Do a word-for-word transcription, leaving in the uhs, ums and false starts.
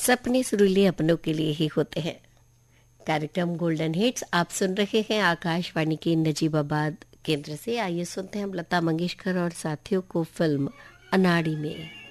सपने सुरीले अपनों के लिए ही होते हैं। कार्यक्रम गोल्डन हिट्स आप सुन रहे हैं आकाशवाणी के नजीबाबाद केंद्र से। आइए सुनते हैं हम लता मंगेशकर और साथियों को फिल्म अनाड़ी में।